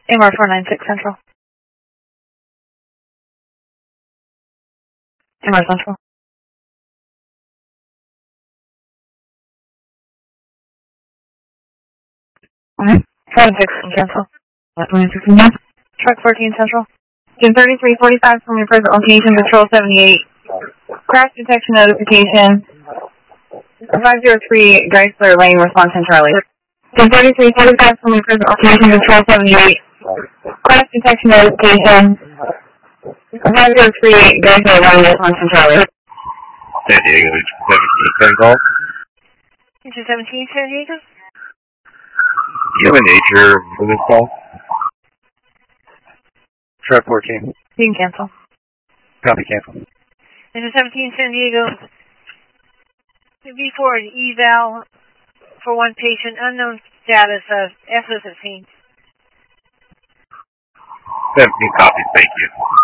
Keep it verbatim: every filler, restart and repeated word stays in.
M R four nine six Central. M R Central. Mm-hmm. seven six Central. Truck fourteen Central. Jim thirty-three forty-five from your present location, Patrol seventy-eight. Crash detection notification. five zero three Geisler Lane, response in Charlie. Jim thirty-three forty-five from your present location, Patrol seventy-eight. Crash detection notification. five zero three Geisler Lane, response in Charlie. San Diego, seventeen, ten call. Engine seventeen, San Diego. Do you have a nature for this call? Truck fourteen. You can cancel. Copy, cancel. Engine seventeen, San Diego. B four an eval for one patient, unknown status of S O fifteen. seventeen copies, thank you.